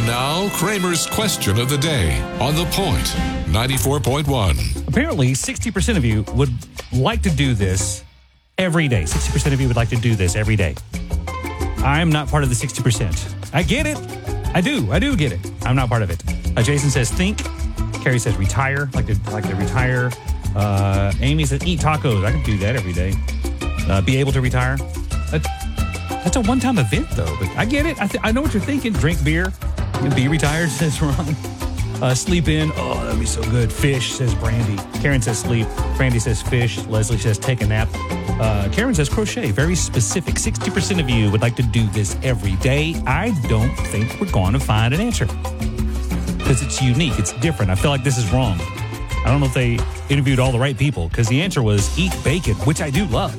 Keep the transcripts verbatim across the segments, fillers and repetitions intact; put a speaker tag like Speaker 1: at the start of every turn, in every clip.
Speaker 1: And now, Kramer's question of the day on The Point, ninety-four point one.
Speaker 2: Apparently, sixty percent of you would like to do this every day. sixty percent of you would like to do this every day. I'm not part of the sixty percent. I get it. I do. I do get it. I'm not part of it. Uh, Jason says think. Carrie says retire. Like to, like to retire. Uh, Amy says eat tacos. I can do that every day. Uh, be able to retire. That, that's a one-time event, though. But I get it. I, th- I know what you're thinking. Drink beer. Be retired, says Ron. Uh, sleep in. Oh, that'd be so good. Fish, says Brandy. Karen says sleep. Brandy says fish. Leslie says take a nap. Uh, Karen says crochet. Very specific. sixty percent of you would like to do this every day. I don't think we're going to find an answer. Because it's unique. It's different. I feel like this is wrong. I don't know if they interviewed all the right people. Because the answer was eat bacon, which I do love.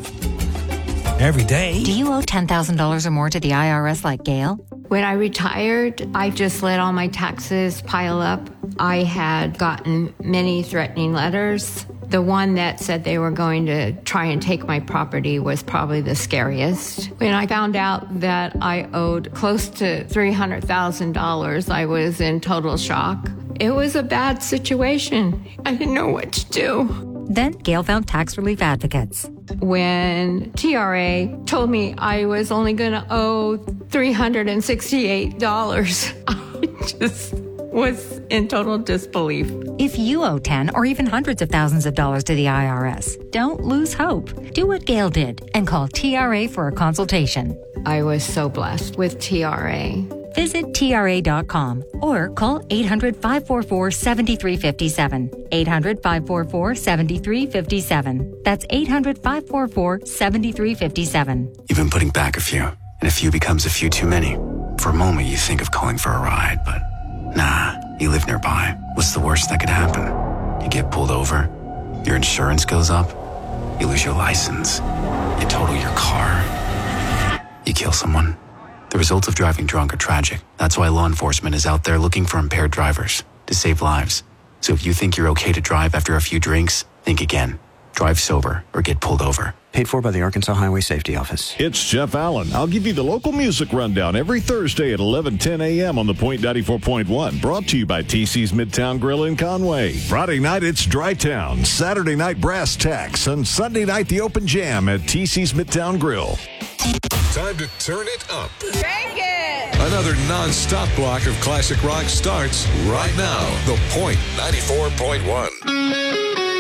Speaker 2: Every day.
Speaker 3: Do you owe ten thousand dollars or more to the I R S like Gail?
Speaker 4: When I retired, I just let all my taxes pile up. I had gotten many threatening letters. The one that said they were going to try and take my property was probably the scariest. When I found out that I owed close to three hundred thousand dollars, I was in total shock. It was a bad situation. I didn't know what to do.
Speaker 3: Then Gail found tax relief advocates.
Speaker 4: When T R A told me I was only going to owe three hundred sixty-eight dollars, I just was in total disbelief.
Speaker 3: If you owe ten or even hundreds of thousands of dollars to the I R S, don't lose hope. Do what Gail did and call T R A for a consultation.
Speaker 4: I was so blessed with T R A.
Speaker 3: Visit T R A dot com or call eight hundred, five four four, seven three five seven. eight hundred, five four four, seven three five seven. That's eight hundred, five four four, seven three five seven.
Speaker 5: You've been putting back a few, and a few becomes a few too many. For a moment, you think of calling for a ride, but nah, you live nearby. What's the worst that could happen? You get pulled over, your insurance goes up, you lose your license, you total your car, you kill someone. The results of driving drunk are tragic. That's why law enforcement is out there looking for impaired drivers to save lives. So if you think you're okay to drive after a few drinks, think again. Drive sober or get pulled over.
Speaker 6: Paid for by the Arkansas Highway Safety Office.
Speaker 7: It's Jeff Allen. I'll give you the local music rundown every Thursday at eleven ten a.m. on the Point ninety-four point one. Brought to you by T C's Midtown Grill in Conway. Friday night, it's Dry Town. Saturday night, Brass Tacks. And Sunday night, the Open Jam at T C's Midtown Grill.
Speaker 1: Time to turn it up.
Speaker 8: Crank it!
Speaker 1: Another non-stop block of classic rock starts right now. The Point ninety-four point one.